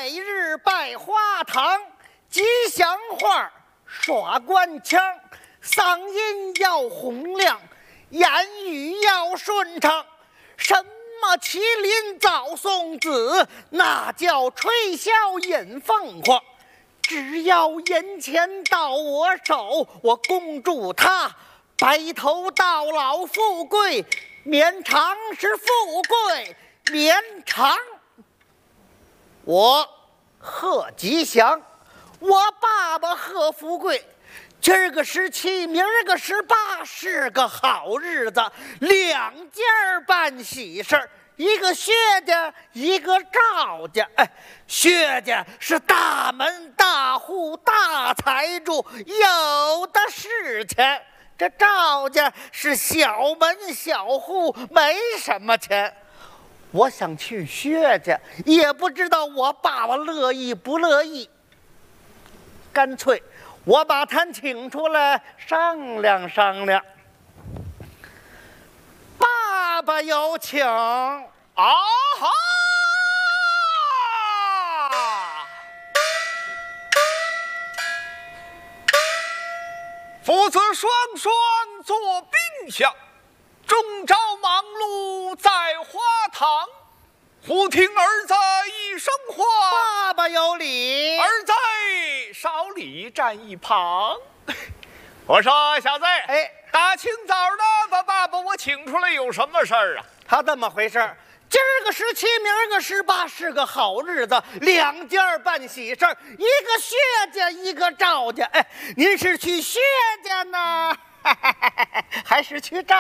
每日拜花堂，吉祥话耍官腔，嗓音要洪亮，言语要顺畅。什么麒麟早送子，那叫吹箫引凤凰。只要银钱到我手，我恭祝他白头到老，富贵绵长，是富贵绵长。我贺吉祥，我爸爸贺富贵。今儿个17，明儿个18，是个好日子，两家办喜事儿，一个薛家，一个赵家。薛家是大门大户大财主，有的是钱；这赵家是小门小户，没什么钱。我想去薛家，也不知道我爸爸乐意不乐意。干脆我把他请出来商量商量。爸爸有请。 啊哈！父子双双做宾相，终朝忙碌在花堂。忽听儿子一声唤， 爸爸有礼。 儿在少礼站一旁。我说小子，大清早的把爸爸我请出来，有什么事儿啊？ 他这么回事儿，今儿个17，明儿个18，是个好日子，两家办喜事儿，一个薛家，一个赵家。您是去薛家呢，还是去赵